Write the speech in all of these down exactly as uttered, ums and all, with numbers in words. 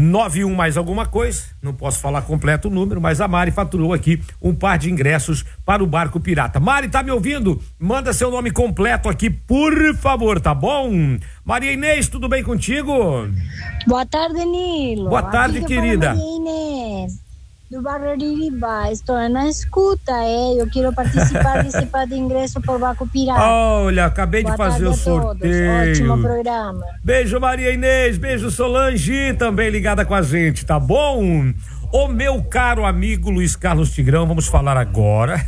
nove um mais alguma coisa, não posso falar completo o número, mas a Mari faturou aqui um par de ingressos para o Barco Pirata. Mari, tá me ouvindo? Manda seu nome completo aqui, por favor, tá bom? Maria Inês, tudo bem contigo? Boa tarde, Nilo. Boa tarde, aqui querida. Maria Inês, do bairro Iribá. Estou na escuta, é. Eu quero participar desse par de ingresso por Barco Pirata. Olha, acabei Boa de fazer o sorteio. Ótimo programa. Beijo, Maria Inês. Beijo, Solange, também ligada com a gente, tá bom? O meu caro amigo Luiz Carlos Tigrão, vamos falar agora.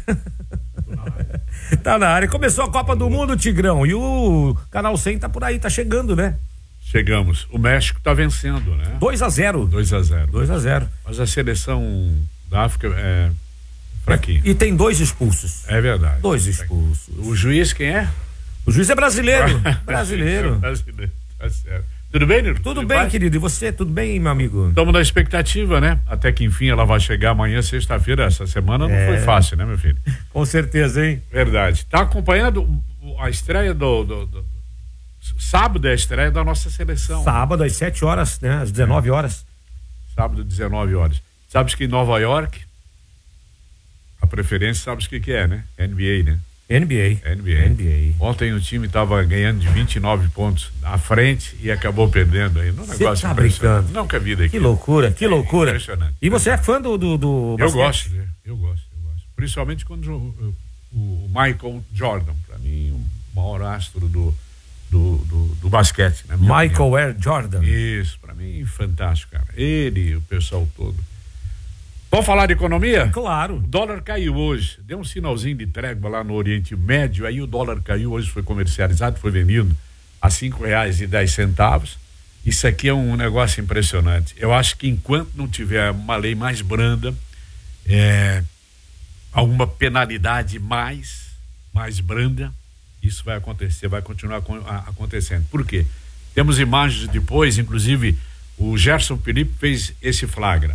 Tá na área. Começou a Copa do Mundo, Tigrão, e o Canal cem tá por aí, tá chegando, né? Chegamos. O México tá vencendo, né? dois a zero. dois a zero. dois a zero. Mas a seleção da África é fraquinha. E tem dois expulsos. É verdade. Dois expulsos. O juiz quem é? O juiz é brasileiro. Brasileiro. Brasileiro. Tá certo. Tudo bem, Nilo? Tudo bem, querido. E você? Tudo bem, meu amigo? Estamos na expectativa, né? Até que enfim ela vai chegar amanhã, sexta-feira. Essa semana não É. foi fácil, né, meu filho? Com certeza, hein? Verdade. Tá acompanhando a estreia do, do, do... Sábado é a estreia da nossa seleção. Sábado às sete horas, né? Às dezenove horas. Sábado, dezenove horas. Sabes que em Nova York, a preferência, sabes o que que é, né? N B A, né? N B A. N B A. N B A. Ontem o time estava ganhando de vinte e nove pontos à frente e acabou perdendo aí. Um Você negócio tá impressionante. brincando? Nunca vi daqui. Que loucura, que É loucura. impressionante. E você é fã do, do, do Eu basquete? gosto, né? eu gosto, eu gosto. Principalmente quando o, o Michael Jordan, para mim, o maior astro do, do, do, do basquete, né? Michael Air Jordan. Isso, para mim, fantástico, cara. Ele e o pessoal todo. Vamos falar de economia? Claro. O dólar caiu hoje, deu um sinalzinho de trégua lá no Oriente Médio, aí o dólar caiu, hoje foi comercializado, foi vendido a cinco reais e dez centavos. Isso aqui é um negócio impressionante. Eu acho que enquanto não tiver uma lei mais branda, é, alguma penalidade mais, mais branda, isso vai acontecer, vai continuar acontecendo. Por quê? Temos imagens depois, inclusive o Gerson Felipe fez esse flagra.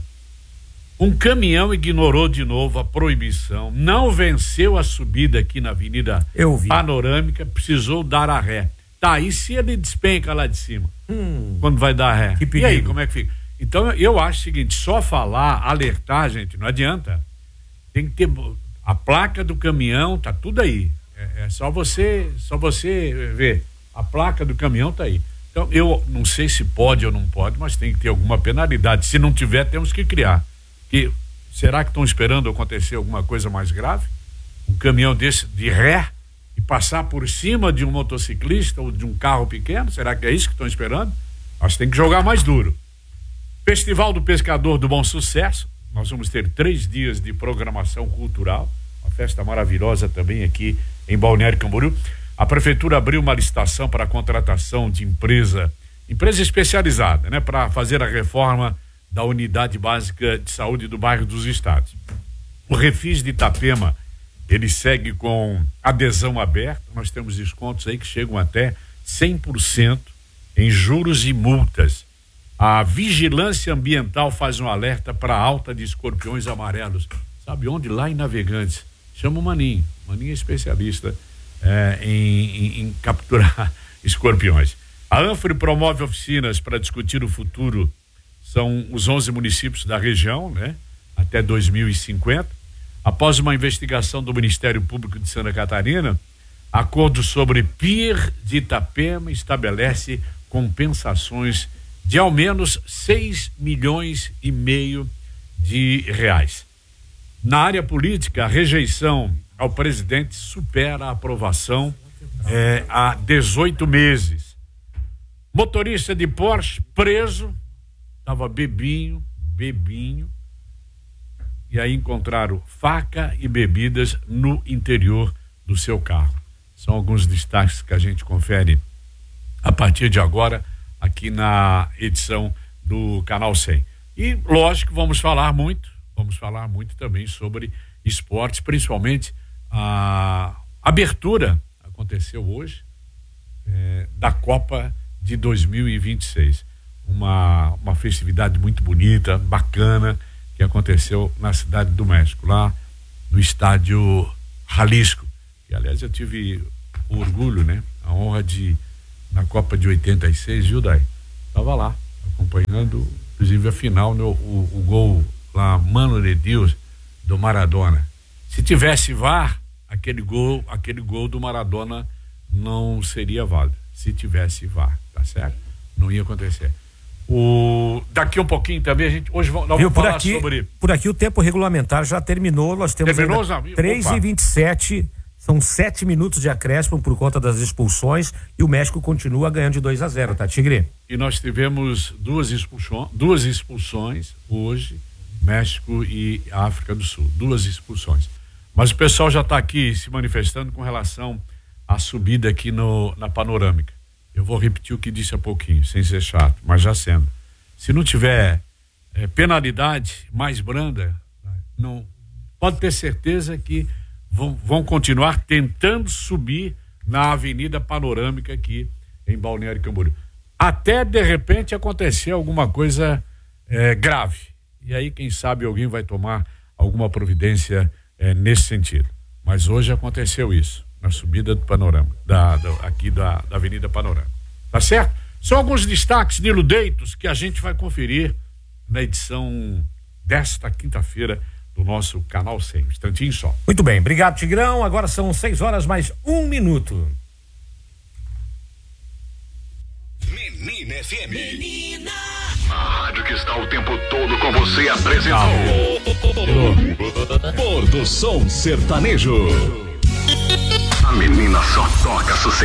Um caminhão ignorou de novo a proibição, não venceu a subida aqui na Avenida Eu vi. Panorâmica, precisou dar a ré. Tá, e se ele despenca lá de cima? Hum, Quando vai dar ré? Que E perigo. aí, como é que fica? Então, eu acho o seguinte, só falar, alertar, gente, não adianta. Tem que ter a placa do caminhão, tá tudo aí. É, é só você, só você ver. A placa do caminhão tá aí. Então, eu não sei se pode ou não pode, mas tem que ter alguma penalidade. Se não tiver, temos que criar. Que, será que estão esperando acontecer alguma coisa mais grave? Um caminhão desse de ré e passar por cima de um motociclista ou de um carro pequeno? Será que é isso que estão esperando? Nós temos que jogar mais duro. Festival do Pescador do Bom Sucesso. Nós vamos ter três dias de programação cultural. Uma festa maravilhosa também aqui em Balneário Camboriú. A prefeitura abriu uma licitação para a contratação de empresa, empresa especializada, né, para fazer a reforma da Unidade Básica de Saúde do Bairro dos Estados. O Refis de Itapema, ele segue com adesão aberta. Nós temos descontos aí que chegam até cem por cento em juros e multas. A Vigilância Ambiental faz um alerta para a alta de escorpiões amarelos. Sabe onde? Lá em Navegantes. Chama o Maninho. O Maninho é especialista é, em, em, em capturar escorpiões. A Anfre promove oficinas para discutir o futuro. São os onze municípios da região, né? Até dois mil e cinquenta. Após uma investigação do Ministério Público de Santa Catarina, acordo sobre P I R de Itapema estabelece compensações de ao menos seis milhões e meio de reais. Na área política, a rejeição ao presidente supera a aprovação eh, há dezoito meses. Motorista de Porsche preso, estava bebinho, bebinho, e aí encontraram faca e bebidas no interior do seu carro. São alguns destaques que a gente confere a partir de agora aqui na edição do Canal cem. E, lógico, vamos falar muito, vamos falar muito também sobre esportes, principalmente a abertura, aconteceu hoje, é, da Copa de dois mil e vinte e seis. Uma, uma festividade muito bonita, bacana, que aconteceu na Cidade do México, lá no estádio Jalisco. E, aliás, eu tive o orgulho, né? A honra de, na Copa de oitenta e seis, viu, Dai? Estava lá, acompanhando inclusive a final, no, o, o gol lá, Mano de Deus, do Maradona. Se tivesse V A R, aquele gol, aquele gol do Maradona não seria válido. Se tivesse V A R, tá certo? Não ia acontecer. O, daqui um pouquinho também a gente, hoje nós vamos Viu, por falar aqui, sobre... Por aqui o tempo regulamentar já terminou, nós temos Terminou, três e vinte e sete, são sete minutos de acréscimo por conta das expulsões e o México continua ganhando de dois a zero, tá, Tigre? E nós tivemos duas expulsões, duas expulsões hoje, México e África do Sul, duas expulsões. Mas o pessoal já está aqui se manifestando com relação à subida aqui no, na panorâmica. Eu vou repetir o que disse há pouquinho, sem ser chato, mas já sendo. Se não tiver é, penalidade mais branda, não pode ter certeza que vão, vão continuar tentando subir na Avenida Panorâmica aqui em Balneário Camboriú. Até de repente acontecer alguma coisa é, grave. E aí, quem sabe, alguém vai tomar alguma providência é, nesse sentido. Mas hoje aconteceu isso, na subida do panorama, da, da, aqui da, da Avenida Panorâmica. Tá certo? São alguns destaques, Nilo Deitos, que a gente vai conferir na edição desta quinta-feira do nosso Canal cem. Um instantinho só. Muito bem, obrigado, Tigrão. Agora são seis horas mais um minuto. Menina F M. Menina! A rádio que está o tempo todo com você apresentou. Pôr do Som Sertanejo. A menina só toca sucesso.